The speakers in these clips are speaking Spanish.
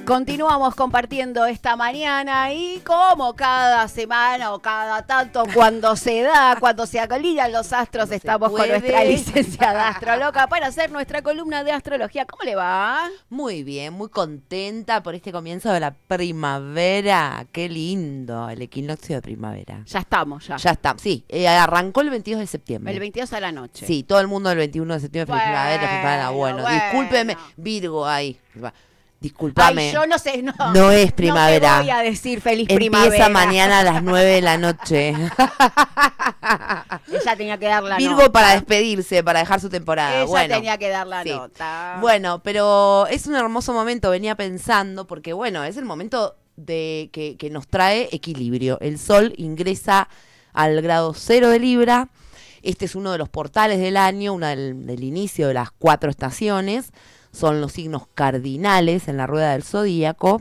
Continuamos compartiendo esta mañana y como cada semana o cada tanto cuando se da, cuando se alinean los astros, estamos con nuestra licenciada astrologa para hacer nuestra columna de astrología. ¿Cómo le va? Muy bien, muy contenta por este comienzo de la primavera. Qué lindo, el equinoccio de primavera. Ya estamos, ya. Ya está, sí, arrancó el 22 de septiembre. El 22 a la noche. Sí, todo el mundo el 21 de septiembre, primavera. Bueno, discúlpeme, Virgo ahí. Discúlpame. Ay, yo no sé, no es primavera. No te voy a decir feliz primavera. Empieza mañana a las 9 de la noche. Ella tenía que dar la Virgo nota. para despedirse, para dejar su temporada. Ella tenía que dar la nota. Bueno, pero es un hermoso momento, venía pensando, porque bueno, es el momento de que nos trae equilibrio. El Sol ingresa al grado 0 de Libra. Este es uno de los portales del año, del inicio de las 4 estaciones. Son los signos cardinales en la rueda del zodíaco.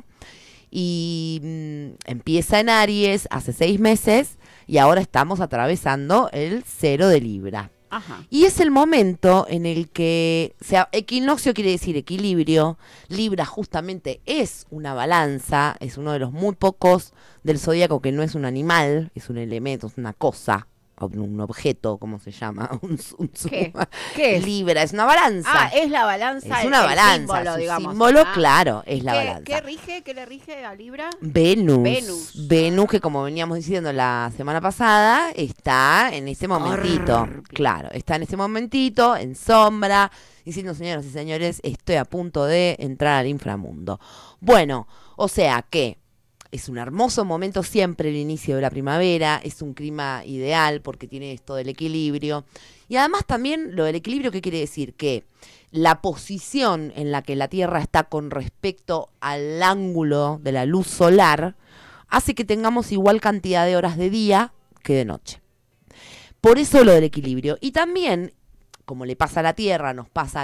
Y empieza en Aries hace 6 meses y ahora estamos atravesando el 0 de Libra. Ajá. Y es el momento en el que, o sea, equinoccio quiere decir equilibrio. Libra justamente es una balanza, es uno de los muy pocos del zodíaco que no es un animal, es un elemento, es una cosa, un objeto, ¿cómo se llama? ¿Qué? ¿Qué es? Libra, es una balanza. Ah, es la balanza. Es una el balanza, símbolo, su digamos. símbolo, claro, es la balanza. ¿Qué le rige a Libra? Venus. Venus, que como veníamos diciendo la semana pasada, está en ese momentito. Claro, está en ese momentito, en sombra, diciendo, señoras y señores, estoy a punto de entrar al inframundo. Bueno, o sea que es un hermoso momento siempre el inicio de la primavera, es un clima ideal porque tiene esto del equilibrio. Y además también lo del equilibrio, ¿qué quiere decir? Que la posición en la que la Tierra está con respecto al ángulo de la luz solar hace que tengamos igual cantidad de horas de día que de noche. Por eso lo del equilibrio. Y también, como le pasa a la Tierra, nos pasa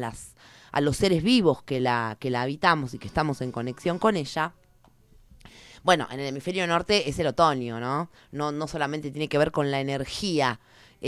a los seres vivos que la habitamos y que estamos en conexión con ella. Bueno, en el hemisferio norte es el otoño, ¿no? No solamente tiene que ver con la energía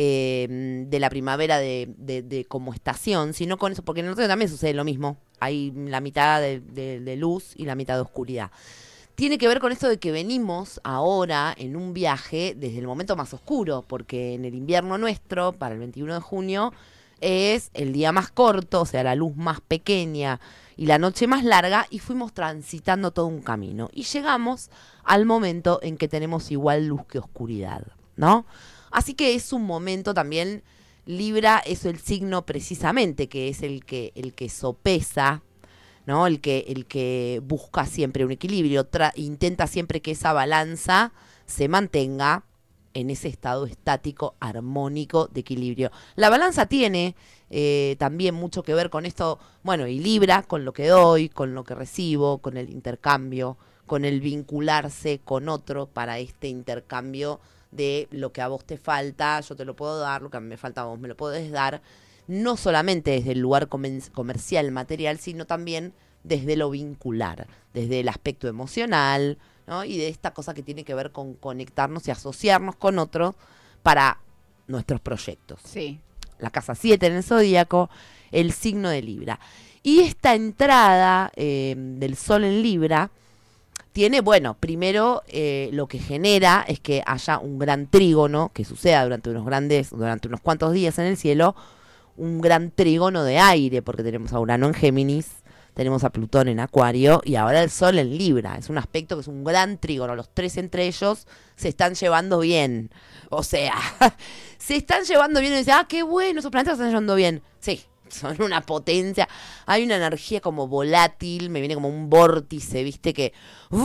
de la primavera de como estación, sino con eso, porque en el otoño también sucede lo mismo. Hay la mitad de luz y la mitad de oscuridad. Tiene que ver con esto de que venimos ahora en un viaje desde el momento más oscuro, porque en el invierno nuestro, para el 21 de junio, es el día más corto, o sea, la luz más pequeña y la noche más larga, y fuimos transitando todo un camino. Y llegamos al momento en que tenemos igual luz que oscuridad, ¿no? Así que es un momento también, Libra es el signo precisamente, que es el que sopesa, ¿no? El que busca siempre un equilibrio, intenta siempre que esa balanza se mantenga en ese estado estático, armónico de equilibrio. La balanza tiene también mucho que ver con esto, bueno, y Libra, con lo que doy, con lo que recibo, con el intercambio, con el vincularse con otro para este intercambio de lo que a vos te falta, yo te lo puedo dar, lo que a mí me falta a vos me lo podés dar, no solamente desde el lugar comercial, material, sino también desde lo vincular, desde el aspecto emocional, ¿no? Y de esta cosa que tiene que ver con conectarnos y asociarnos con otros para nuestros proyectos. Sí. La casa 7 en el zodíaco, el signo de Libra. Y esta entrada del Sol en Libra tiene, bueno, primero lo que genera es que haya un gran trígono, que suceda durante unos cuantos días en el cielo, un gran trígono de aire, porque tenemos a Urano en Géminis, tenemos a Plutón en Acuario y ahora el Sol en Libra. Es un aspecto que es un gran trígono. Los tres entre ellos se están llevando bien. O sea, se están llevando bien y dicen, qué bueno, esos planetas se están llevando bien. Sí, son una potencia. Hay una energía como volátil, me viene como un vórtice, ¿viste? Que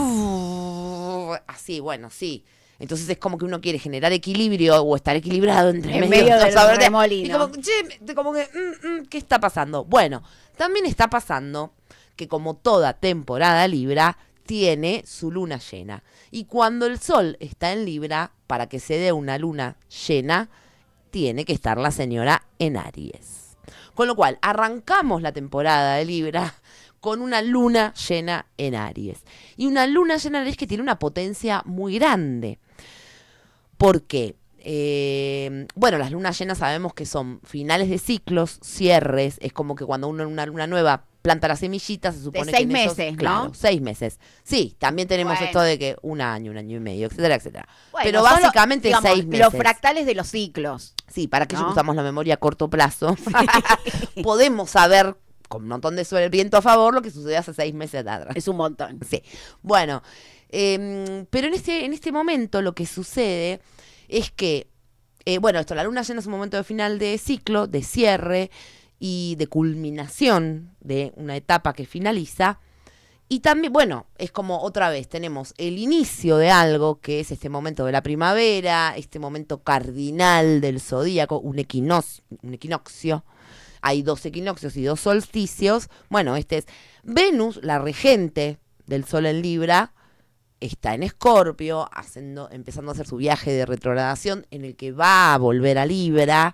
así, bueno, sí. Entonces es como que uno quiere generar equilibrio o estar equilibrado entre en medio del remolino. Y como que, ¿qué está pasando? Bueno, también está pasando que como toda temporada Libra tiene su luna llena. Y cuando el Sol está en Libra, para que se dé una luna llena, tiene que estar la señora en Aries. Con lo cual, arrancamos la temporada de Libra con una luna llena en Aries. Y una luna llena en Aries que tiene una potencia muy grande. Porque, bueno, las lunas llenas sabemos que son finales de ciclos, cierres, es como que cuando uno en una luna nueva planta las semillitas, se supone de 6 que en meses, ¿no? Claro, 6 meses. Sí, también tenemos Bueno. esto de que un año y medio, etcétera, etcétera. Bueno, Pero son básicamente digamos, 6 meses. los fractales de los ciclos. Sí, para aquellos ¿no? que usamos la memoria a corto plazo, podemos saber con un montón de viento a favor lo que sucedió hace 6 meses atrás. Es un montón. Sí. Bueno, pero en este momento lo que sucede es que, la luna llena es un momento de final de ciclo, de cierre y de culminación de una etapa que finaliza. Y también, es como otra vez, tenemos el inicio de algo que es este momento de la primavera, este momento cardinal del zodíaco, un equinoccio. Hay 2 equinoccios y 2 solsticios. Bueno, este es Venus, la regente del Sol en Libra, está en Escorpio, empezando a hacer su viaje de retrogradación en el que va a volver a Libra.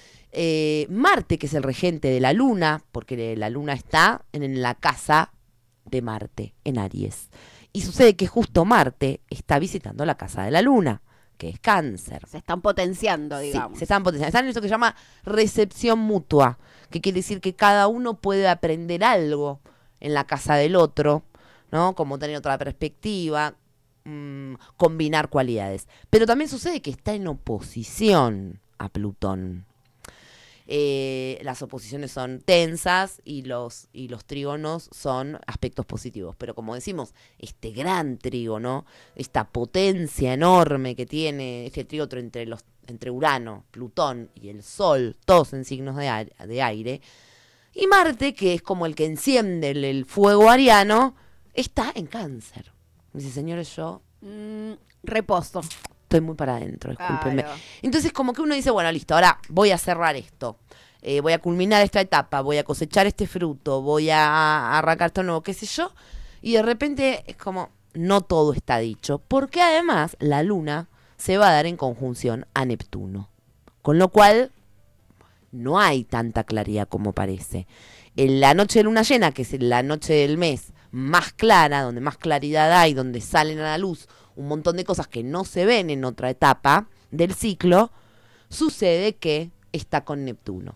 Marte, que es el regente de la Luna, porque la Luna está en la casa de Marte, en Aries. Y sucede que justo Marte está visitando la casa de la Luna, que es Cáncer. Se están potenciando, digamos. Sí, se están potenciando. Están en eso que se llama recepción mutua, que quiere decir que cada uno puede aprender algo en la casa del otro, ¿no? Como tener otra perspectiva, combinar cualidades. Pero también sucede que está en oposición a Plutón. Las oposiciones son tensas y los trígonos son aspectos positivos. Pero como decimos, este gran trígono, esta potencia enorme que tiene este trígono entre Urano, Plutón y el Sol, todos en signos de aire, y Marte, que es como el que enciende el fuego ariano, está en Cáncer. Dice, señores, yo Reposo. estoy muy para adentro, discúlpenme. Claro. Entonces como que uno dice, bueno, listo, ahora voy a cerrar esto. Voy a culminar esta etapa, voy a cosechar este fruto, voy a arrancar esto nuevo, qué sé yo. Y de repente es como, no todo está dicho. Porque además la luna se va a dar en conjunción a Neptuno. Con lo cual no hay tanta claridad como parece. En la noche de luna llena, que es la noche del mes más clara, donde más claridad hay, donde salen a la luz un montón de cosas que no se ven en otra etapa del ciclo, sucede que está con Neptuno.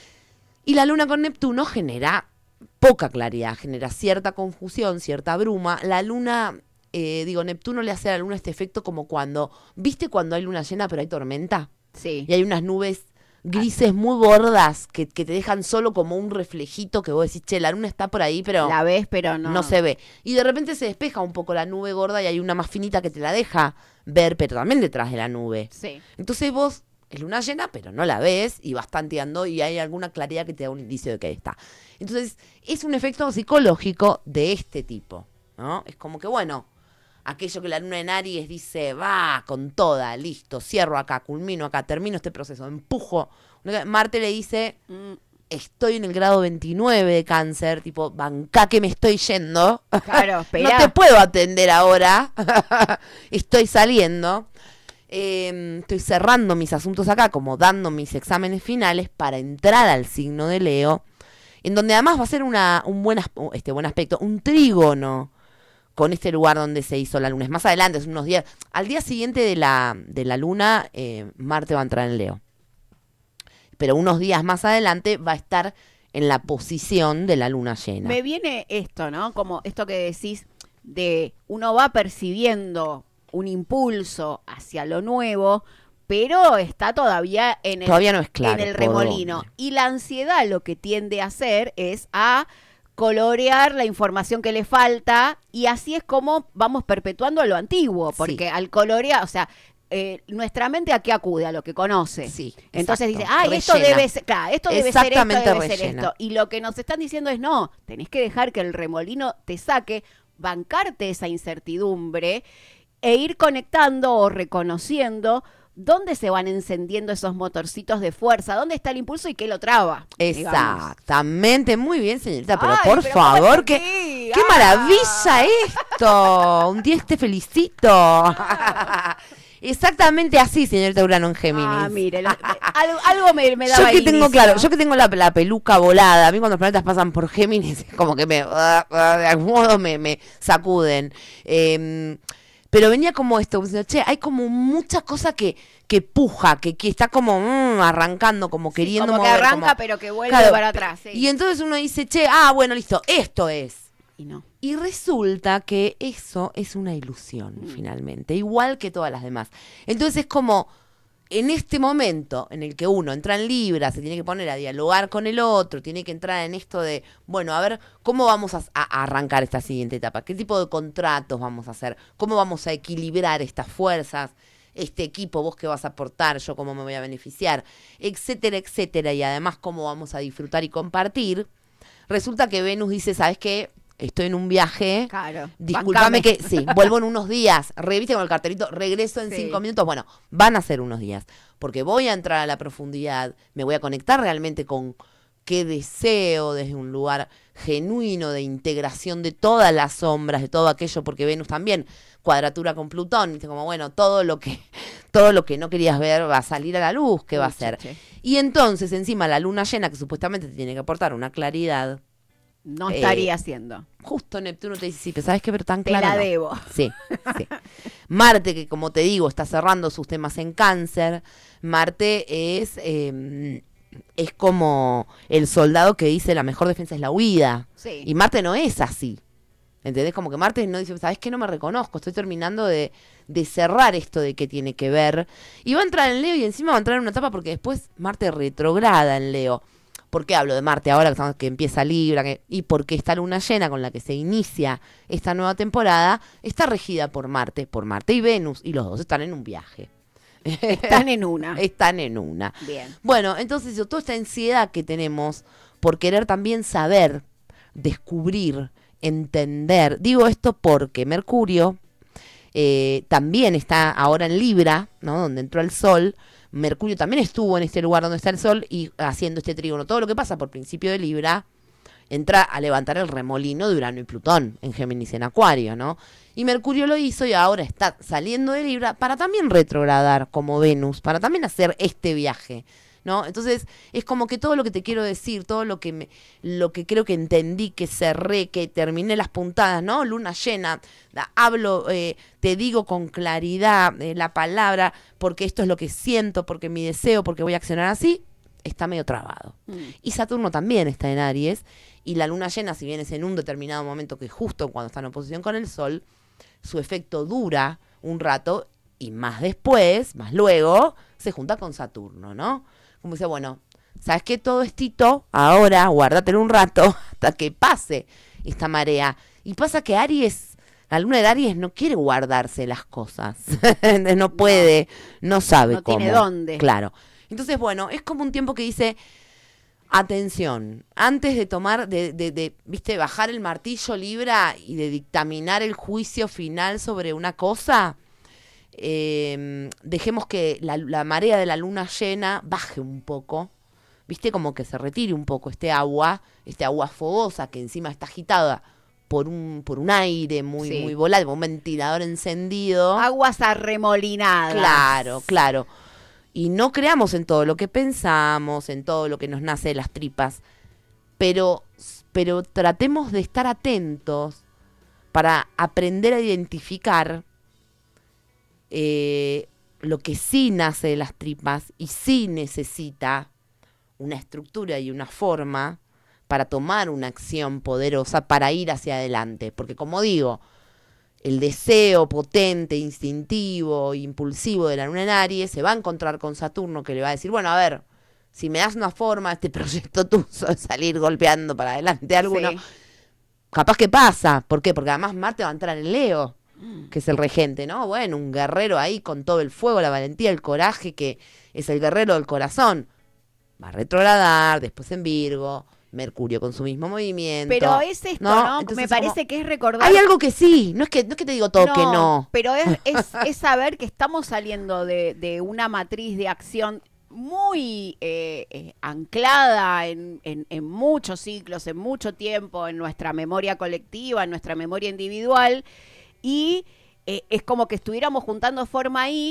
Y la luna con Neptuno genera poca claridad, genera cierta confusión, cierta bruma. La luna, Neptuno le hace a la luna este efecto como ¿viste cuando hay luna llena pero hay tormenta? Sí. Y hay unas nubes grises muy gordas que te dejan solo como un reflejito que vos decís, che, la luna está por ahí, pero La ves, pero no. no se ve. Y de repente se despeja un poco la nube gorda y hay una más finita que te la deja ver, pero también detrás de la nube. Sí. Entonces vos, es luna llena, pero no la ves y vas tanteando y hay alguna claridad que te da un indicio de que ahí está. Entonces, es un efecto psicológico de este tipo, ¿no? Es como que, aquello que la luna en Aries dice, va, con toda, listo, cierro acá, culmino acá, termino este proceso, empujo. Marte le dice, estoy en el grado 29 de Cáncer, tipo, bancá que me estoy yendo. Claro, esperá. No te puedo atender ahora. Estoy saliendo. Estoy cerrando mis asuntos acá, como dando mis exámenes finales para entrar al signo de Leo, en donde además va a ser un buen aspecto, un trígono con este lugar donde se hizo la luna. Es más adelante, es unos días. Al día siguiente de la luna, Marte va a entrar en Leo. Pero unos días más adelante va a estar en la posición de la luna llena. Me viene esto, ¿no? Como esto que decís de uno va percibiendo un impulso hacia lo nuevo, pero está todavía todavía no es claro en el remolino. Y la ansiedad lo que tiende a hacer es a colorear la información que le falta, y así es como vamos perpetuando lo antiguo, porque al colorear, o sea, nuestra mente ¿a qué acude? A lo que conoce. Sí, entonces exacto. dice, Rellena. esto debe ser, claro, esto debe ser esto, Exactamente, debe ser rellena. esto. Y lo que nos están diciendo es, no, tenés que dejar que el remolino te saque, bancarte esa incertidumbre e ir conectando o reconociendo dónde se van encendiendo esos motorcitos de fuerza, dónde está el impulso y qué lo traba. Exactamente, muy bien, señorita, pero Ay, por pero favor, ¿cómo qué maravilla esto. Un día te felicito. Exactamente así, señorita Urano en Géminis. Mire, algo me daba yo que tengo, inicio. claro, yo que tengo la peluca volada, a mí cuando los planetas pasan por Géminis, como que de algún modo me sacuden. Pero venía como esto, como diciendo, che, hay como mucha cosa que puja, que está como arrancando, como queriendo como mover. Que arranca, como, pero que vuelve claro, para atrás. Sí. Y entonces uno dice, che, bueno, listo, esto es. Y no. Y resulta que eso es una ilusión, finalmente, igual que todas las demás. Entonces es como, en este momento en el que uno entra en Libra, se tiene que poner a dialogar con el otro, tiene que entrar en esto de, bueno, a ver, ¿cómo vamos a arrancar esta siguiente etapa? ¿Qué tipo de contratos vamos a hacer? ¿Cómo vamos a equilibrar estas fuerzas? Este equipo, vos qué vas a aportar, yo cómo me voy a beneficiar, etcétera, etcétera. Y además, cómo vamos a disfrutar y compartir. Resulta que Venus dice, ¿sabes qué? Estoy en un viaje. Claro. Discúlpame que sí, vuelvo en unos días. Reviste con el cartelito, regreso en 5 minutos. Bueno, van a ser unos días. Porque voy a entrar a la profundidad, me voy a conectar realmente con qué deseo desde un lugar genuino de integración de todas las sombras, de todo aquello, porque Venus también, cuadratura con Plutón, dice como, bueno, todo lo que no querías ver va a salir a la luz, ¿qué va a ser? Y entonces, encima, la luna llena, que supuestamente te tiene que aportar una claridad, no estaría haciendo. Justo Neptuno te dice, sí, pero ¿sabes qué? Pero tan te claro la no. debo. Sí. Marte, que como te digo, está cerrando sus temas en Cáncer. Marte es como el soldado que dice la mejor defensa es la huida. Sí. Y Marte no es así. ¿Entendés? Como que Marte no dice, ¿sabes qué? No me reconozco, estoy terminando de cerrar esto de qué tiene que ver. Y va a entrar en Leo y encima va a entrar en una etapa porque después Marte retrograda en Leo. ¿Por qué hablo de Marte ahora que empieza Libra? Y porque esta luna llena con la que se inicia esta nueva temporada está regida por Marte y Venus, y los dos están en un viaje. Están en una. Están en una. Bien. Bueno, entonces toda esta ansiedad que tenemos por querer también saber, descubrir, entender. Digo esto porque Mercurio también está ahora en Libra, ¿no? Donde entró el Sol. Mercurio también estuvo en este lugar donde está el Sol y haciendo este trígono. Todo lo que pasa por principio de Libra entra a levantar el remolino de Urano y Plutón en Géminis y en Acuario, ¿no? Y Mercurio lo hizo y ahora está saliendo de Libra para también retrogradar como Venus, para también hacer este viaje, ¿no? Entonces es como que todo lo que te quiero decir, todo lo que creo que entendí, que cerré, que terminé las puntadas, ¿no? Luna llena, hablo, te digo con claridad la palabra, porque esto es lo que siento, porque mi deseo, porque voy a accionar así, está medio trabado. Y Saturno también está en Aries, y la luna llena, si bien es en un determinado momento que justo cuando está en oposición con el Sol, su efecto dura un rato, y más después, más luego, se junta con Saturno, ¿no? Como dice, bueno, ¿sabes qué? Todo estito, ahora guárdatelo un rato hasta que pase esta marea. Y pasa que Aries, la luna de Aries no quiere guardarse las cosas. No puede, no sabe cómo. No tiene dónde. Claro. Entonces, bueno, es como un tiempo que dice, atención, antes de tomar, viste, bajar el martillo Libra y de dictaminar el juicio final sobre una cosa, dejemos que la marea de la luna llena baje un poco, viste, como que se retire un poco este agua fogosa que encima está agitada por un aire muy volátil, un ventilador encendido. Aguas arremolinadas. Claro. Y no creamos en todo lo que pensamos, en todo lo que nos nace de las tripas, pero tratemos de estar atentos para aprender a identificar lo que sí nace de las tripas y sí necesita una estructura y una forma para tomar una acción poderosa para ir hacia adelante. Porque como digo, el deseo potente, instintivo, impulsivo de la luna en Aries se va a encontrar con Saturno, que le va a decir, bueno, a ver, si me das una forma a este proyecto tuyo de salir golpeando para adelante alguno, capaz que pasa. ¿Por qué? Porque además Marte va a entrar en Leo, que es el regente, ¿no? Bueno, un guerrero ahí con todo el fuego, la valentía, el coraje, que es el guerrero del corazón. Va a retrogradar, después en Virgo, Mercurio con su mismo movimiento. Pero es esto, ¿no? Entonces, me parece que es recordar... Hay algo que sí, no es que te digo todo que no. Pero es saber que estamos saliendo de una matriz de acción muy anclada en muchos ciclos, en mucho tiempo, en nuestra memoria colectiva, en nuestra memoria individual, y es como que estuviéramos juntando forma ahí,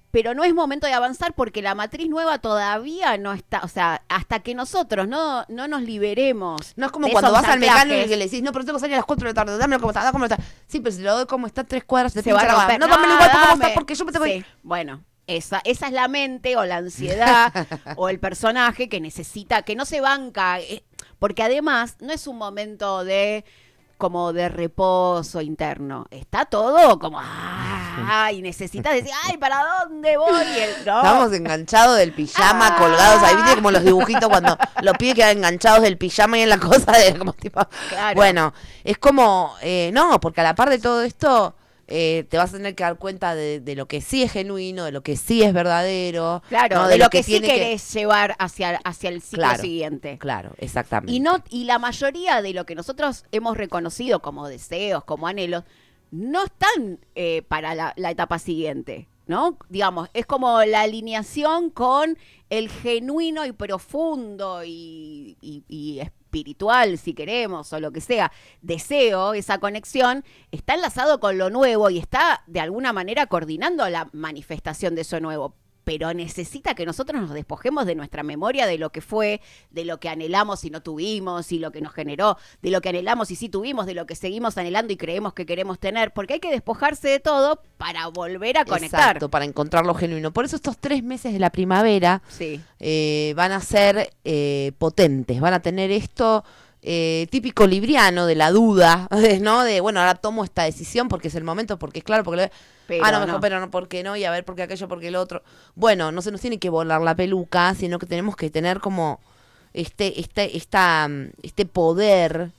pero no es momento de avanzar porque la matriz nueva todavía no está, o sea, hasta que nosotros no nos liberemos. No es como cuando vas al mecánico y que le decís, no, pero tengo que salir a las 4 de la tarde, dámelo como está, dámelo como está. Sí, pero si lo doy como está 3 cuadras, se va a romper. No, dámelo igual como está porque yo me tengo que ir. Bueno, esa es la mente o la ansiedad o el personaje que necesita, que no se banca, porque además no es un momento como de reposo interno. Está todo como, y necesitas decir, ay, ¿para dónde voy? No. Estamos enganchados del pijama, colgados ahí, ¿viste? Como los dibujitos cuando los pibes quedan enganchados del pijama y en la cosa de como tipo... Claro. Bueno, es como, no, porque a la par de todo esto... te vas a tener que dar cuenta de lo que sí es genuino, de lo que sí es verdadero. Claro, ¿no? de lo que sí querés llevar hacia el ciclo siguiente. Claro, exactamente. Y la mayoría de lo que nosotros hemos reconocido como deseos, como anhelos, no están para la etapa siguiente, ¿no? Digamos, es como la alineación con el genuino y profundo y espiritual, si queremos, o lo que sea, deseo, esa conexión, está enlazado con lo nuevo y está de alguna manera coordinando la manifestación de eso nuevo. Pero necesita que nosotros nos despojemos de nuestra memoria de lo que fue, de lo que anhelamos y no tuvimos, y lo que nos generó, de lo que anhelamos y sí tuvimos, de lo que seguimos anhelando y creemos que queremos tener, porque hay que despojarse de todo para volver a conectar. Exacto, para encontrar lo genuino. Por eso estos 3 meses de la primavera van a ser potentes, van a tener esto... típico libriano de la duda, ¿no? De, bueno, ahora tomo esta decisión porque es el momento, porque es claro, porque... mejor, pero no, ¿por qué no? Y a ver, ¿por qué aquello, por qué el otro? Bueno, no se nos tiene que volar la peluca, sino que tenemos que tener como este poder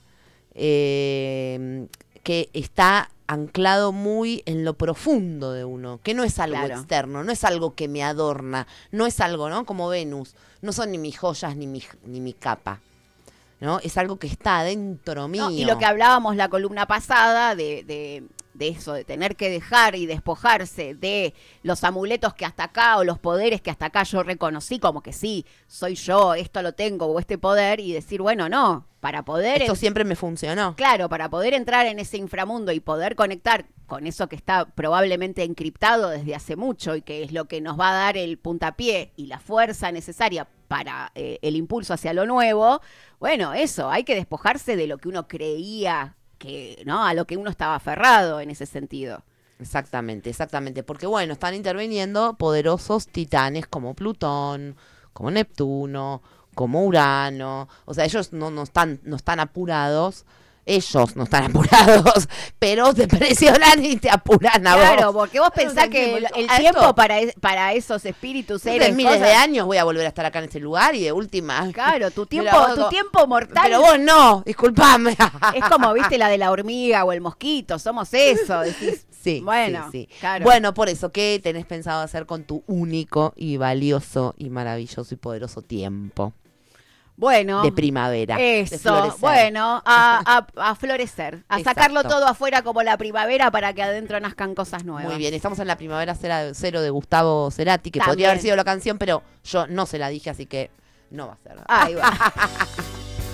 que está anclado muy en lo profundo de uno, que no es algo externo, no es algo que me adorna, no es algo, ¿no? Como Venus, no son ni mis joyas ni mi capa. ¿No? Es algo que está adentro mío. No, y lo que hablábamos la columna pasada de eso, de tener que dejar y despojarse de los amuletos que hasta acá o los poderes que hasta acá yo reconocí como que sí, soy yo, esto lo tengo o este poder y decir, bueno, no, para poder... Esto siempre me funcionó. Claro, para poder entrar en ese inframundo y poder conectar con eso que está probablemente encriptado desde hace mucho y que es lo que nos va a dar el puntapié y la fuerza necesaria para el impulso hacia lo nuevo, bueno, eso, hay que despojarse de lo que uno creía que, ¿no? A lo que uno estaba aferrado en ese sentido. Exactamente, porque bueno, están interviniendo poderosos titanes como Plutón, como Neptuno, como Urano, o sea, ellos no están apurados. Ellos no están apurados, pero te presionan y te apuran a vos. Claro, porque vos pensás que el tiempo para esos espíritus seres miles de años voy a volver a estar acá en este lugar y de última. Claro, tu tiempo mortal. Pero vos no, disculpame. Es como, viste, la de la hormiga o el mosquito, somos eso. Decís, sí, bueno, sí. Claro. Bueno, por eso, ¿qué tenés pensado hacer con tu único y valioso y maravilloso y poderoso tiempo? Bueno, de primavera. Eso, bueno, a florecer, a sacarlo todo afuera como la primavera para que adentro nazcan cosas nuevas. Muy bien, estamos en la primavera cero de Gustavo Cerati, que podría haber sido la canción, pero yo no se la dije, así que no va a ser. Ahí va.